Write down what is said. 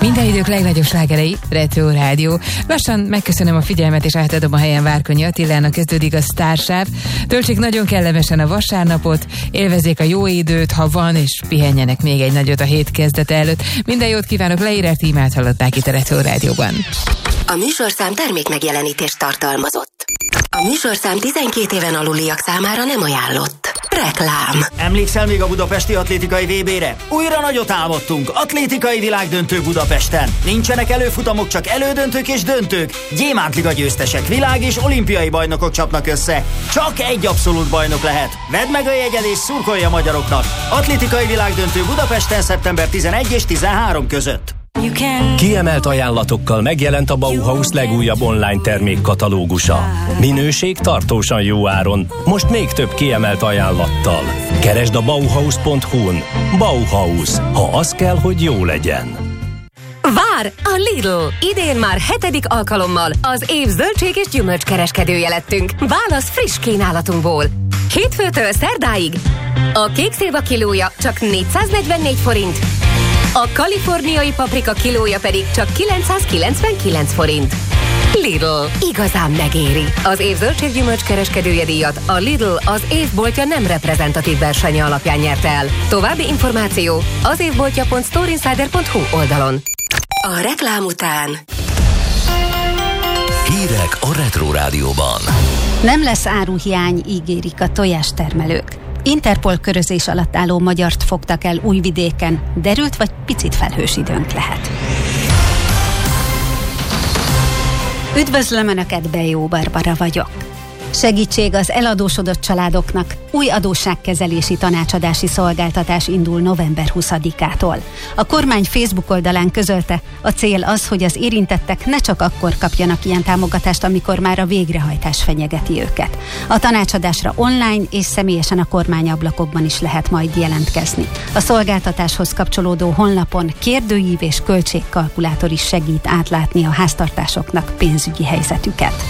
Minden idők legnagyobb slágerei, Retro Rádió. Lassan megköszönöm a figyelmet, és átadom a helyen Várkonyi Attilának. Kezdődik a Sztársáv. Töltsék nagyon kellemesen a vasárnapot, élvezzék a jó időt, ha van, és pihenjenek még egy nagyot a hét kezdete előtt. Minden jót kívánok, Leírer Tímát hallották itt a Retro Rádióban. A műsorszám termékmegjelenítést tartalmazott. A műsorszám 12 éven aluliak számára nem ajánlott. Reklám. Emlékszel még a budapesti atlétikai VB-re? Újra nagyot álmodtunk. Atlétikai világdöntő Budapesten. Nincsenek előfutamok, csak elődöntők és döntők. Gyémántliga győztesek, világ- és olimpiai bajnokok csapnak össze. Csak egy abszolút bajnok lehet. Vedd meg a jegyed és szurkolj a magyaroknak. Atlétikai világdöntő Budapesten szeptember 11 és 13 között. Kiemelt ajánlatokkal megjelent a Bauhaus legújabb online termékkatalógusa. Minőség tartósan jó áron, most még több kiemelt ajánlattal. Keresd a Bauhaus.hu-n. Bauhaus, ha az kell, hogy jó legyen. Vár a Lidl! Idén már 7. alkalommal az év zöldség és gyümölcskereskedője lettünk. Válasz friss kínálatunkból. Hétfőtől szerdáig a kék szilva kilója csak 444 forint, a kaliforniai paprika kilója pedig csak 999 forint. Lidl, igazán megéri. Az év zöldséggyümölcs kereskedője díjat a Lidl az évboltja nem reprezentatív versenye alapján nyerte el. További információ az évboltja.storeinsider.hu oldalon. A reklám után hírek a Retro Rádióban. Nem lesz áruhiány, ígérik a tojástermelők. Interpol körözés alatt álló magyart fogtak el Újvidéken. Derült vagy picit felhős időnk lehet. Üdvözlöm Önöket, Bejó Barbara vagyok. Segítség az eladósodott családoknak. Új adósságkezelési tanácsadási szolgáltatás indul november 20-ától. A kormány Facebook oldalán közölte, a cél az, hogy az érintettek ne csak akkor kapjanak ilyen támogatást, amikor már a végrehajtás fenyegeti őket. A tanácsadásra online és személyesen a kormányablakokban is lehet majd jelentkezni. A szolgáltatáshoz kapcsolódó honlapon kérdőív és költségkalkulátor is segít átlátni a háztartásoknak pénzügyi helyzetüket.